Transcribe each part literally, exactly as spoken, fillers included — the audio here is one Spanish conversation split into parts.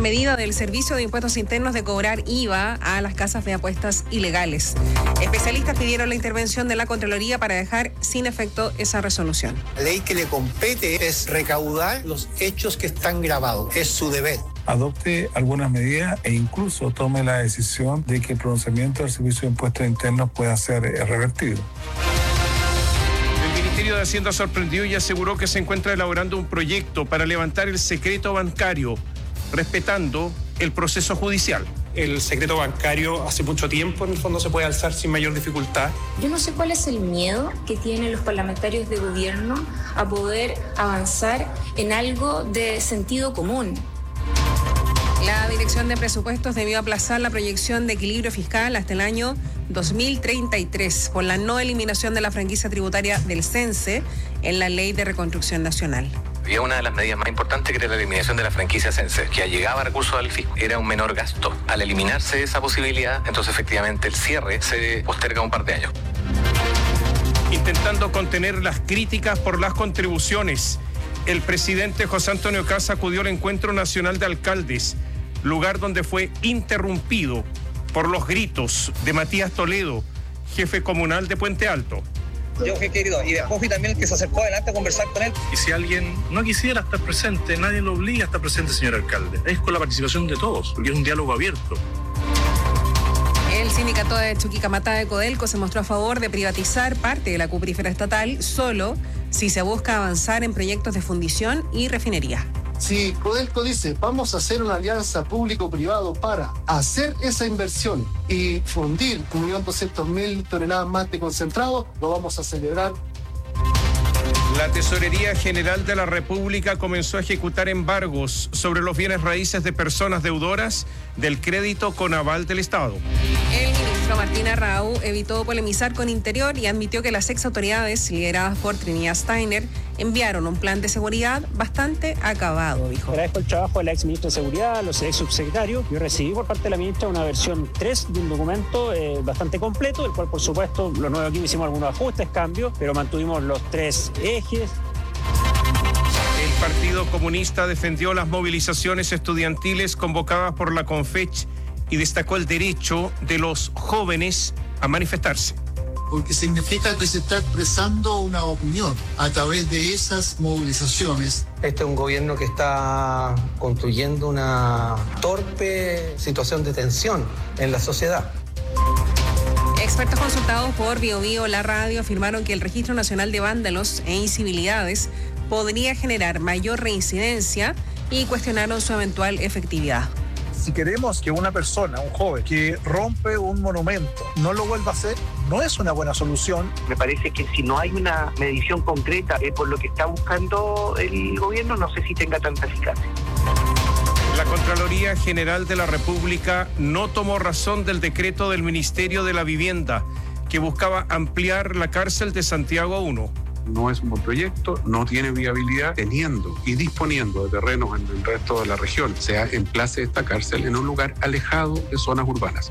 medida del Servicio de Impuestos Internos de cobrar I V A a las casas de apuestas ilegales. Especialistas pidieron la intervención de la Contraloría para dejar sin efecto esa resolución. La ley que le compete es recaudar los hechos que están grabados. Es su deber. Adopte algunas medidas e incluso tome la decisión de que el pronunciamiento del Servicio de Impuestos Internos pueda ser revertido. El Ministerio de Hacienda sorprendió y aseguró que se encuentra elaborando un proyecto para levantar el secreto bancario, respetando el proceso judicial. El secreto bancario hace mucho tiempo en el fondo se puede alzar sin mayor dificultad. Yo no sé cuál es el miedo que tienen los parlamentarios de gobierno a poder avanzar en algo de sentido común. La Dirección de Presupuestos debió aplazar la proyección de equilibrio fiscal hasta el año dos mil treinta y tres por la no eliminación de la franquicia tributaria del CENSE en la Ley de Reconstrucción Nacional. Había una de las medidas más importantes que era la eliminación de la franquicia CENSE, que allegaba recursos al fisco. Era un menor gasto. Al eliminarse esa posibilidad, entonces efectivamente el cierre se posterga un par de años. Intentando contener las críticas por las contribuciones, el presidente José Antonio Kast acudió al Encuentro Nacional de Alcaldes, lugar donde fue interrumpido por los gritos de Matías Toledo, jefe comunal de Puente Alto. Yo fui querido, y después fui también el que se acercó adelante a conversar con él. Y si alguien no quisiera estar presente, nadie lo obliga a estar presente, señor alcalde. Es con la participación de todos, porque es un diálogo abierto. El sindicato de Chuquicamata de Codelco se mostró a favor de privatizar parte de la cuprífera estatal solo si se busca avanzar en proyectos de fundición y refinería. Si Codelco dice, vamos a hacer una alianza público-privado para hacer esa inversión y fundir un millón doscientas mil toneladas más de concentrado, lo vamos a celebrar. La Tesorería General de la República comenzó a ejecutar embargos sobre los bienes raíces de personas deudoras del crédito con aval del Estado. El ministro Martín Arrau evitó polemizar con Interior y admitió que las ex autoridades lideradas por Trinidad Steiner enviaron un plan de seguridad bastante acabado, dijo. Agradezco el trabajo de la ex ministra de Seguridad, los ex subsecretarios. Yo recibí por parte de la ministra una versión tres de un documento eh, bastante completo, del cual por supuesto lo nuevo aquí hicimos algunos ajustes, cambios, pero mantuvimos los tres ejes. El Partido Comunista defendió las movilizaciones estudiantiles convocadas por la CONFECH y destacó el derecho de los jóvenes a manifestarse. Porque significa que se está expresando una opinión a través de esas movilizaciones. Este es un gobierno que está construyendo una torpe situación de tensión en la sociedad. Expertos consultados por Bio Bio, la radio, afirmaron que el Registro Nacional de Vándalos e Incivilidades podría generar mayor reincidencia y cuestionaron su eventual efectividad. Si queremos que una persona, un joven, que rompe un monumento, no lo vuelva a hacer, no es una buena solución. Me parece que si no hay una medición concreta eh, por lo que está buscando el gobierno, no sé si tenga tanta eficacia. La Contraloría General de la República no tomó razón del decreto del Ministerio de la Vivienda que buscaba ampliar la cárcel de Santiago uno. No es un buen proyecto, no tiene viabilidad, teniendo y disponiendo de terrenos en el resto de la región. Se emplace esta cárcel en un lugar alejado de zonas urbanas.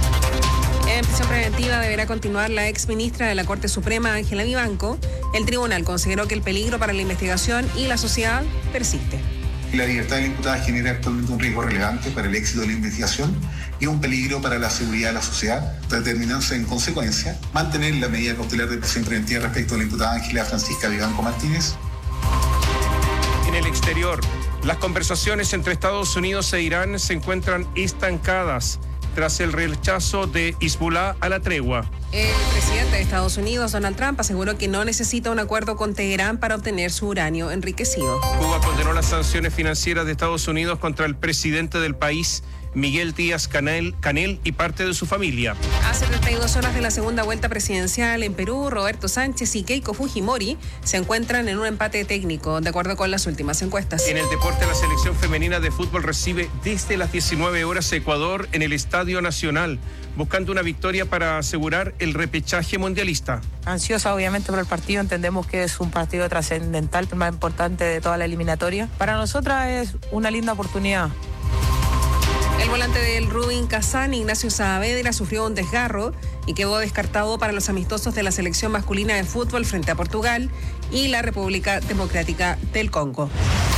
En prisión preventiva deberá continuar la exministra de la Corte Suprema, Ángela Vivanco. El tribunal consideró que el peligro para la investigación y la sociedad persiste. La libertad de la imputada genera actualmente un riesgo relevante para el éxito de la investigación y un peligro para la seguridad de la sociedad, determinándose en consecuencia mantener la medida cautelar de prisión preventiva respecto a la imputada Ángela Francisca Vivanco Martínez. En el exterior, las conversaciones entre Estados Unidos e Irán se encuentran estancadas tras el rechazo de Hezbollah a la tregua. El presidente de Estados Unidos, Donald Trump, aseguró que no necesita un acuerdo con Teherán para obtener su uranio enriquecido. Cuba condenó las sanciones financieras de Estados Unidos contra el presidente del país, Miguel Díaz-Canel Canel, y parte de su familia. Hace treinta y dos horas de la segunda vuelta presidencial en Perú, Roberto Sánchez y Keiko Fujimori se encuentran en un empate técnico, de acuerdo con las últimas encuestas. En el deporte, la selección femenina de fútbol recibe desde las diecinueve horas Ecuador en el Estadio Nacional, buscando una victoria para asegurar el repechaje mundialista. Ansiosa obviamente por el partido, entendemos que es un partido trascendental, el más importante de toda la eliminatoria. Para nosotras es una linda oportunidad. El volante del Rubin Kazán, Ignacio Saavedra, sufrió un desgarro y quedó descartado para los amistosos de la selección masculina de fútbol frente a Portugal y la República Democrática del Congo.